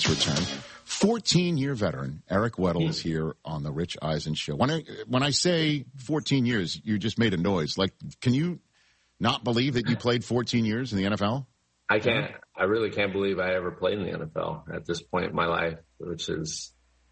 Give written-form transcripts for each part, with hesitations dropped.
to return. 14-year veteran Eric Weddle is here on the Rich Eisen Show. When I say 14 years, you just made a noise. Like, can you not believe that you played 14 years in the NFL? I can't. I really can't believe I ever played in the NFL at this point in my life, which is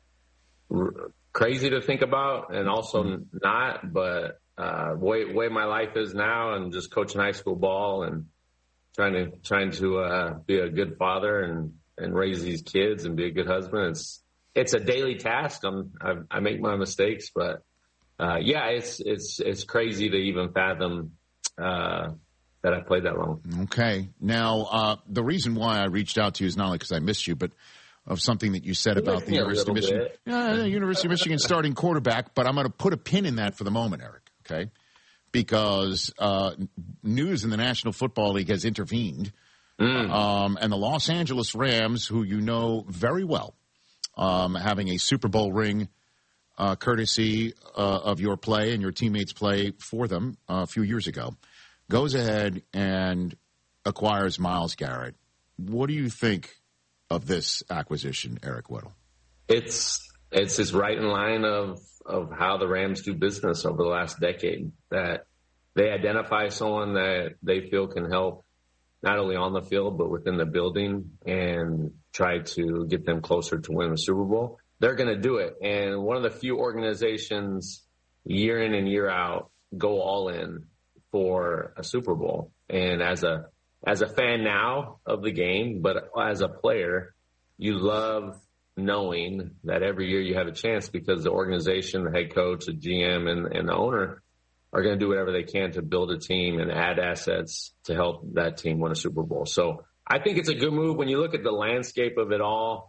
crazy to think about, and also not. But way my life is now, and just coaching high school ball and trying to be a good father and raise these kids and be a good husband. It's a daily task. I make my mistakes, but it's crazy to even fathom that I played that long. Okay. Now, the reason why I reached out to you is not only because I missed you, but of something that you said about the University of Michigan. The University of Michigan starting quarterback, but I'm going to put a pin in that for the moment, Eric, okay? Because news in the National Football League has intervened, and the Los Angeles Rams, who you know very well, having a Super Bowl ring courtesy of your play and your teammates' play for them a few years ago, goes ahead and acquires Myles Garrett. What do you think of this acquisition, Eric Weddle? It's just right in line of how the Rams do business over the last decade, that they identify someone that they feel can help not only on the field but within the building and try to get them closer to winning the Super Bowl. They're going to do it. And one of the few organizations year in and year out go all in for a Super Bowl. And as a fan now of the game, but as a player, you love knowing that every year you have a chance because the organization, the head coach, the GM, and the owner are going to do whatever they can to build a team and add assets to help that team win a Super Bowl. So I think it's a good move. When you look at the landscape of it all,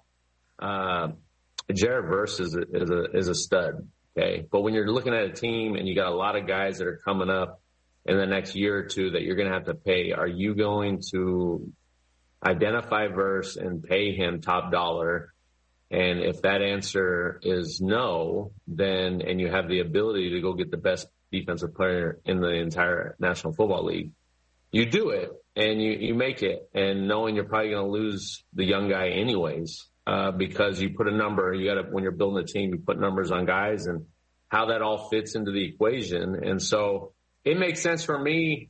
Jared Verse is a stud, okay? But when you're looking at a team and you got a lot of guys that are coming up in the next year or two that you're going to have to pay, are you going to identify Verse and pay him top dollar? And if that answer is no, then, and you have the ability to go get the best defensive player in the entire National Football League, you do it and you make it, and knowing you're probably going to lose the young guy anyways, because you put a number, when you're building a team, you put numbers on guys and how that all fits into the equation. And so it makes sense for me.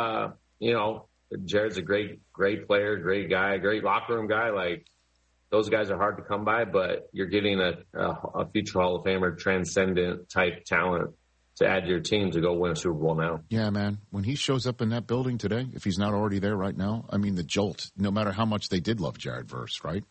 Jared's a great player, great guy, great locker room guy. Like, those guys are hard to come by, but you're getting a future Hall of Famer, transcendent type talent to add to your team to go win a Super Bowl now. Yeah, man. When he shows up in that building today, if he's not already there right now, I mean, the jolt, no matter how much they did love Jared Verse, right?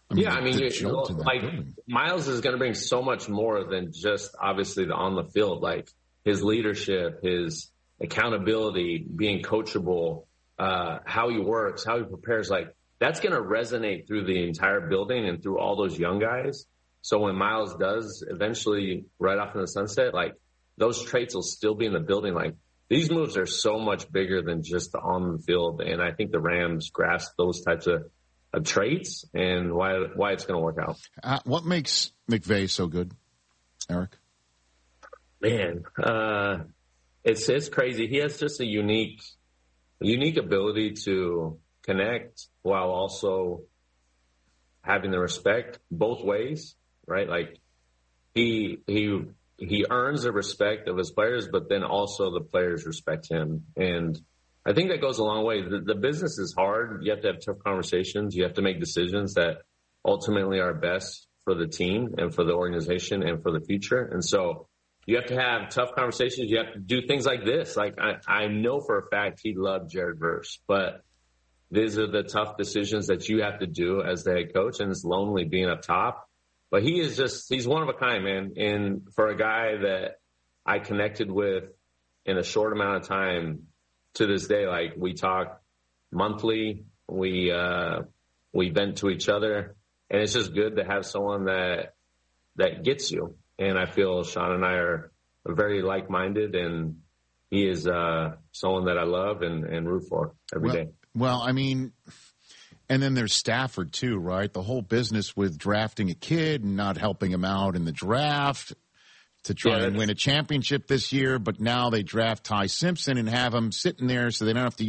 Myles is going to bring so much more than just obviously the on the field, like his leadership, his accountability, being coachable, how he works, how he prepares, like that's going to resonate through the entire building and through all those young guys. So when Myles does eventually ride off in the sunset, like those traits will still be in the building. Like these moves are so much bigger than just the on the field. And I think the Rams grasp those types of traits and why it's going to work out. What makes McVay so good, Eric? Man, it's crazy. He has just a unique ability to connect while also having the respect both ways, right? Like he earns the respect of his players, but then also the players respect him. And I think that goes a long way. The business is hard. You have to have tough conversations. You have to make decisions that ultimately are best for the team and for the organization and for the future. And so you have to have tough conversations. You have to do things like this. Like I know for a fact he loved Jared Verse, but these are the tough decisions that you have to do as the head coach, and it's lonely being up top. But he's one of a kind, man. And for a guy that I connected with in a short amount of time to this day, like we talk monthly, we vent to each other, and it's just good to have someone that gets you. And I feel Sean and I are very like-minded, and he is someone that I love and root for every day. Well, I mean, and then there's Stafford too, right? The whole business with drafting a kid and not helping him out in the draft to try and win a championship this year, but now they draft Ty Simpson and have him sitting there so they don't have to